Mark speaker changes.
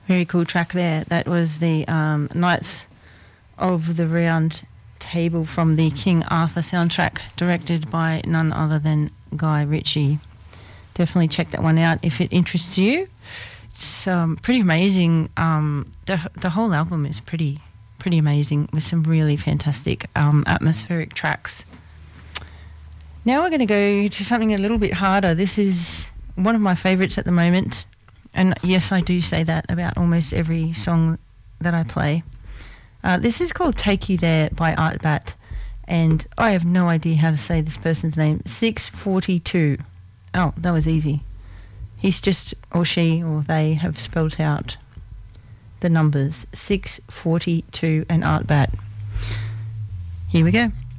Speaker 1: Very cool track there. That was the Knights of the Round Table from the King Arthur soundtrack, directed by none other than Guy Ritchie. Definitely check that one out if it interests you. It's pretty amazing. The whole album is pretty amazing with some really fantastic atmospheric tracks. Now we're going to go to something a little bit harder. This is one of my favourites at the moment. And yes, I do say that about almost every song that I play. This is called Take You There by Art Bat. And I have no idea how to say this person's name. 642. Oh, that was easy. He's just, or she, or they have spelled out the numbers. 642 and Art Bat. Here we go.